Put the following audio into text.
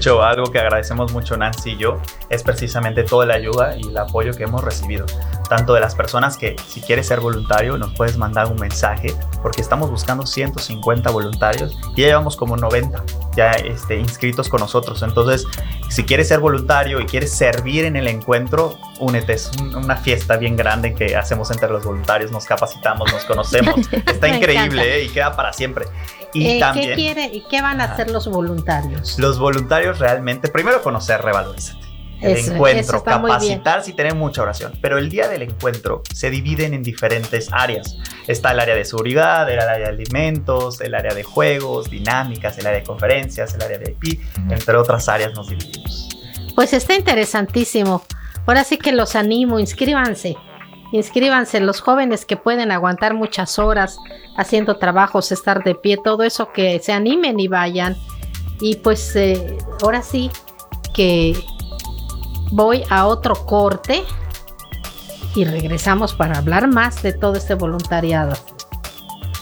hecho, algo que agradecemos mucho Nancy y yo es precisamente toda la ayuda y el apoyo que hemos recibido, tanto de las personas que si quieres ser voluntario nos puedes mandar un mensaje, porque estamos buscando 150 voluntarios y ya llevamos como 90 ya inscritos con nosotros. Entonces, si quieres ser voluntario y quieres servir en el encuentro, únete. Es una fiesta bien grande que hacemos entre los voluntarios, nos capacitamos, nos conocemos. Está increíble, y queda para siempre. Y también, ¿qué van a hacer los voluntarios? Los voluntarios realmente, primero conocer Revalorízate. El encuentro, capacitarse y tener mucha oración. Pero el día del encuentro se dividen en diferentes áreas. Está el área de seguridad, el área de alimentos, el área de juegos, dinámicas, el área de conferencias, el área de IP, entre otras áreas nos dividimos. Pues está interesantísimo. Ahora sí que los animo, inscríbanse. Inscríbanse, los jóvenes que pueden aguantar muchas horas haciendo trabajos, estar de pie, todo eso, que se animen y vayan. Y pues ahora sí que voy a otro corte y regresamos para hablar más de todo este voluntariado.